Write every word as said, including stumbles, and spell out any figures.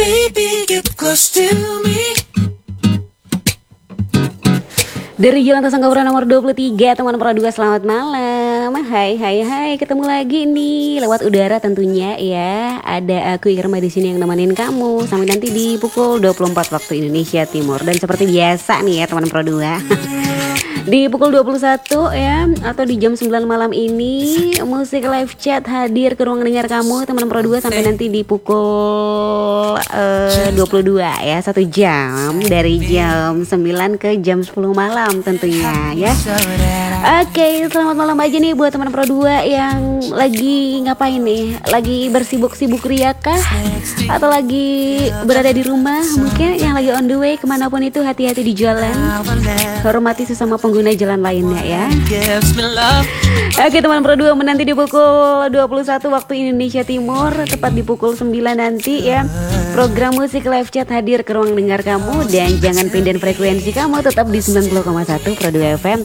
baby, get close to me. Dari Jalan Tasangkapura nomor dua puluh tiga, teman Pro dua, selamat malam. Hai hai hai, ketemu lagi nih lewat udara tentunya ya. Ada aku Irma di sini yang nemenin kamu sampai nanti di pukul dua puluh empat waktu Indonesia Timur. Dan seperti biasa nih ya teman Pro dua. Di pukul dua puluh satu ya, atau di jam sembilan malam ini, musik live chat hadir ke ruang dengar kamu teman Pro dua sampai nanti di pukul uh, dua puluh dua ya, satu jam dari jam sembilan ke jam sepuluh malam tentunya ya. Oke, selamat malam aja nih buat teman Pro dua yang lagi ngapain nih? Lagi bersibuk-sibuk ria kah? Atau lagi berada di rumah? Mungkin yang lagi on the way kemanapun itu, hati-hati di jalan. Hormati sesama pengguna jalan lainnya ya. Oke teman Pro dua, menanti di pukul dua puluh satu waktu Indonesia Timur, tepat di pukul sembilan nanti ya, program musik live chat hadir ke ruang dengar kamu. Dan jangan pindahin frekuensi kamu, tetap di sembilan puluh koma satu Pro dua F M,